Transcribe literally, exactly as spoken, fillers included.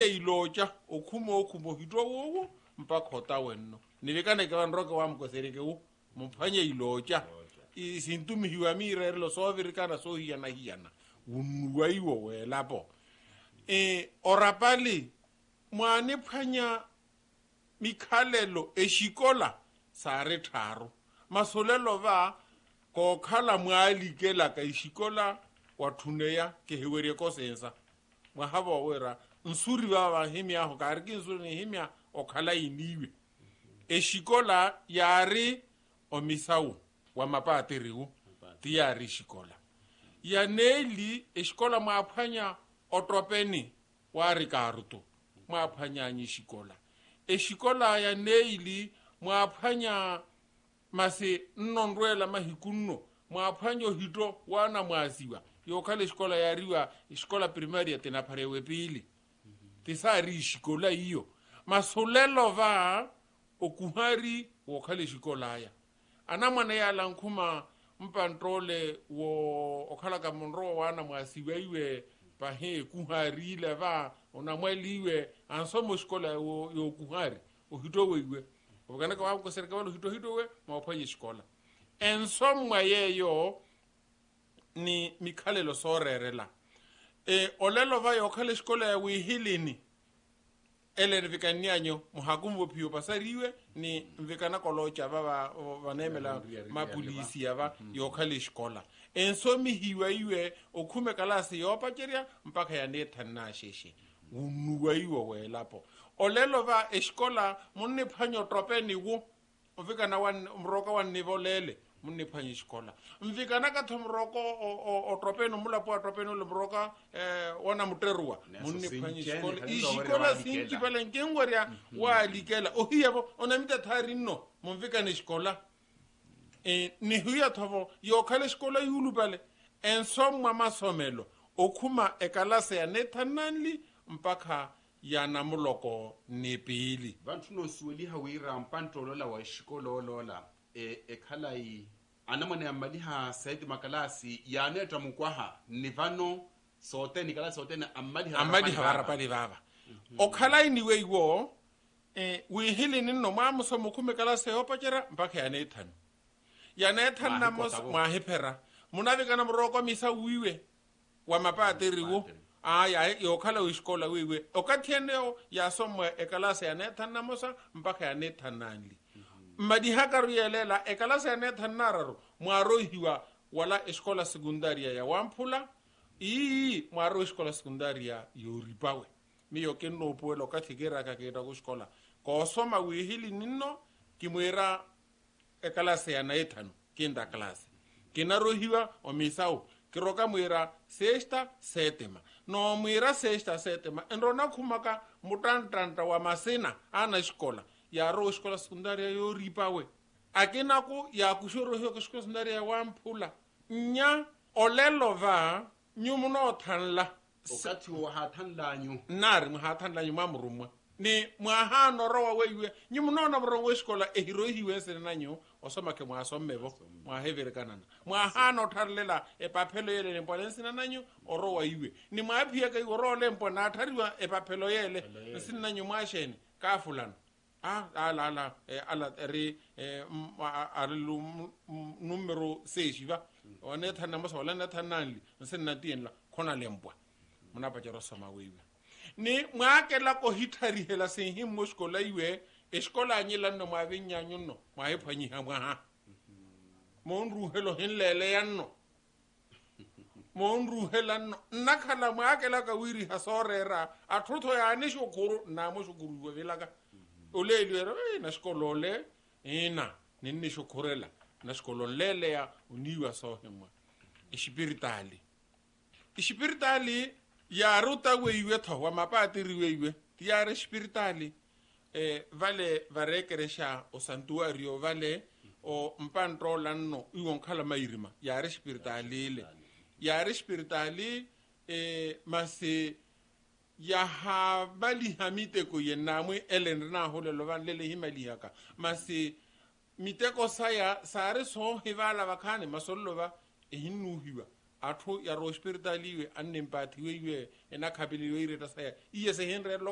iloja okhumo okhumo hito wo mpaka hota wenno nilekana ke banroke wa mkosereke wo mphanye iloja isintumi hiwa mirerlo so virikana so hiyana hiyana unwa iwo welapo e orapali mwane phanya mikhalelo eshikola sare tharo masolelo ba ko khala mwali kela ka ishikola wathuneya ke hewere ko sensa mwa haba wera nsuri ba ba himya ho kariki nsuri ni himya okhala iniwe eshikola yari omisawu wa mapateriwo tiyari shikola ya neli eshikola mwaphanya otropeni wa rikaruto mwaphanya nyi shikola eshikola ya neli mwaphanya mase nnondwela mahikunno mwaphanyo hito wana mwasiwa yokhale shikola yariwa shikola primaria tena pharewe pili tisari shikola iyo masolelo va okuhari wokhale shikola ya ana mwana ya lankhuma mpantrole wo okhala ka monro wana mwasiwa iwe pahe kuhari leva ona mwaliwe ansomo shikola yo yokuhari ohito weiwe obukana kwa ko serika walo hito hito we maphanye shikola ensomwa yeyo ni mikhalelo sorerela e olelo va yokhale shikola ya wihilini ele vikanianyo muhakumbo pio pasariwe ni vikana kolocha baba vanemela mapolisi yava yokhale shikola ensomi hiwa iwe okhume kalasi yopacheria mpaka ya nethanna sheshe unuwa iwo welapo olelo va eshikola munne phanyo tropeni wo mvikana wan mroka wan nivolele munne phanyo shikola mvikana ka thomroko o tropeni mulapo tropeni le mroka eh wana muterwa munne phanyo shikola ishikola sinki pale ngengwaria wa likela ohiyabo onamita tharino mvikana shikola eh ni huya thobo yokhale shikola yulu pale ensomwa masomelo okhuma ekalase ya nethananli mpaka ya namuloko nepili bantu no sueli hawira mpantolo la wa shikolo lola e ekhalai anamane amali ha saidi makalasi ya neta mukwaha nivano sote ni kalasi sote na amali ha amali ha rapali baba okhalai ni weiwo e wihili ninno mamuso mukume kalasi opachera mpaka ya nethan ya nethan na mos mahepera munavika mroko misa wiwe wa mapateriwo aya yokhala wishikola wiwe okatheneo yasomwe ekalasi ya nethanna mosa mpaka ya nethananli madi hakaru yelela ekalasi ya nethanararo mwarohiwa wala escola secundaria ya Wamphula ii mwaro escola secundaria yoripawe miyo kenno puelo kathikera kaketa ku escola ko soma wihili ninno kimwera ekalasi ya naethano kinda klase kinarohiwa omisau kiroka mwira sexta sétima no mwira sexta sétima endrona khumaka mutantanta wa masina ana escola ya ro escola secundaria yo ripawe akina ku ya kushoro hiyo escola secundaria ya Wamphula nya olelo va nyumuno thanla okati wa hathanla nyu nari muhathanla nyu mamrumwa ni mwahano rowa weiwe nyumuno na mrongo escola ehiro hiwe senanyo osoma ke mwasomebo mwahevere kanana mwahano tharlela epaphelo yele lempo senanyo orowa iwe ni mwaphia ke oro lempo na thariwa epaphelo yele senanyo mwasheni ka fulana ah ala ala ala re alu numero six va one thana mo sola na thananli senatienla khona lempo mona pa jero soma weiwe ni mwakela ko hithari hela sehi moskola iwe eskola anyela no mwavinyanyo no mwaephanyi hamwa ha monru helo henlele yanno monru helano nakhala mwakela ka wiri hasorera athotho ya ne shokuru na mo shokuru velaka olelwe na skolo le ina ninni shokurela na skolo lele ya uniwa sohemwa espirituali espirituali ya ruta weiwe thowa mapatiri weiwe ya espirituali eh vale varekeresha o santuario vale o mpantro no iwonkhala mairima ya espirituali le ya espirituali eh mase ya ha bali hamite ko yenamwe elenna holelo van lele himali haka mase miteko saya sare so hivala bakane masolova ehinuhiwa atho ya ro spiritualiwe anempathiwe ena khabeliwe ireta saya iye se henre lo